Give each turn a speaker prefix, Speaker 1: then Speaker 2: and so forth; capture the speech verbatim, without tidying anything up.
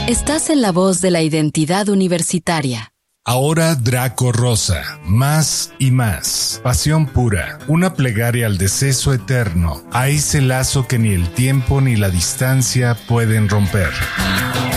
Speaker 1: Estás en la voz de la identidad universitaria.
Speaker 2: Ahora Draco Rosa, más y más. Pasión pura, una plegaria al deceso eterno, a ese lazo que ni el tiempo ni la distancia pueden romper.